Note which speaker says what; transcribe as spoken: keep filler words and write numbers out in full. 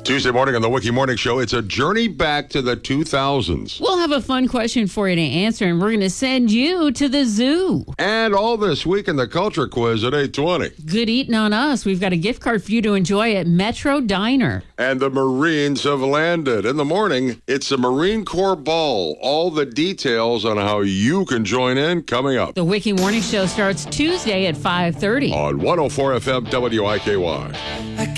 Speaker 1: Tuesday morning on the Wiki Morning Show, it's a journey back to the two thousands.
Speaker 2: We'll have a fun question for you to answer, and we're going to send you to the zoo.
Speaker 1: And all this week in the Culture Quiz at eight twenty.
Speaker 2: Good eating on us. We've got a gift card for you to enjoy at Metro Diner.
Speaker 1: And the Marines have landed. In the morning, it's a Marine Corps ball. All the details on how you can join in coming up.
Speaker 2: The Wiki Morning Show starts Tuesday at five thirty.
Speaker 1: On one oh four F M W I K Y.